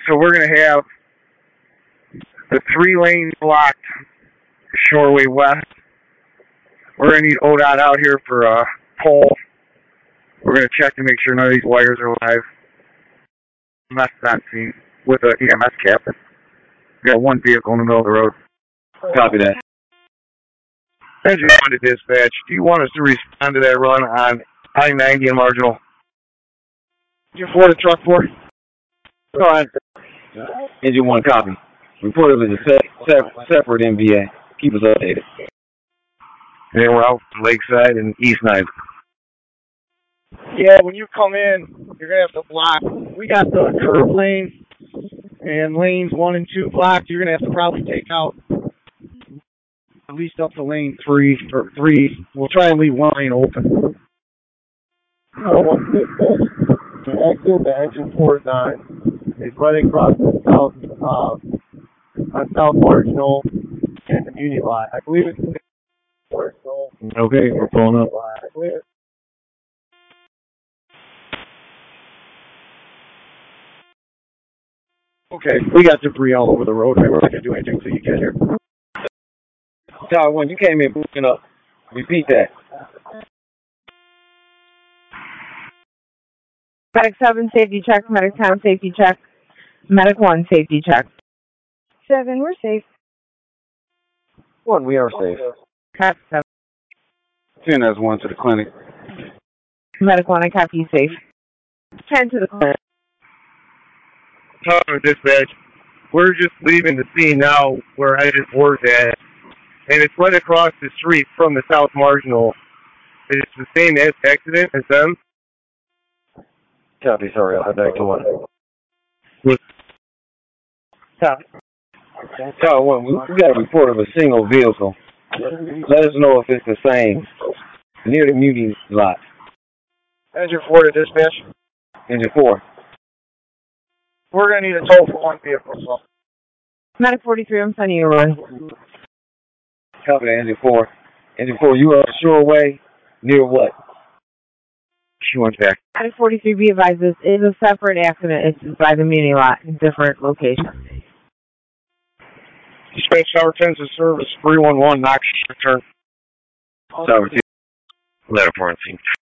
So we're going to have the 3 lanes blocked Shoreway West. We're going to need ODOT out here for a poll. We're going to check to make sure none of these wires are live. That's not seen with a EMS captain. We got 1 vehicle in the middle of the road. Copy that. Engine 1 to dispatch. Do you want us to respond to that run on I-90 and Marginal? Engine 4 to truck 4? Go ahead. Engine 1, copy. Report of is a separate MVA. Keep us updated. And we're out Lakeside and East 9. Yeah, when you come in, you're going to have to block. We got the curb lanes and lanes 1 and 2 blocked. You're going to have to probably take out at least up to lane 3 or 3. We'll try and leave 1 lane open. The exit to engine 49 is right across the South Marginal and the Union Lot. I believe it's Marginal. Okay, we're pulling up. Okay, we got debris all over the road. We're not going to do anything until you get here. Tower 1, you came in booking up. Repeat that. Medic 7, safety check. Medic 10, safety check. Medic 1, safety check. 7, we're safe. 1, we are safe. Copy 7. 10 has 1 to the clinic. Medic 1, I copy you safe. 10 to the clinic. Tower dispatch. We're just leaving the scene now where Engine 4's at. And it's right across the street from the South Marginal. It's the same accident as them. Copy, sorry, I'll head back to 1. Copy. Tower 1, we got a report of a single vehicle. Let us know if it's the same. Near the Muni lot. Engine 4 to dispatch. Engine 4. We're going to need a tow for 1 vehicle, so. Medic 43, I'm sending you a run. Copy that, Engine 4. Engine 4, you are Shoreway. Near what? She went back. Medic 43, be advised, this is a separate accident. It's by the Muni lot, different location. Dispatch Tower 10's in service. 311, Knox, return. Tower 2. Letter 4 scene.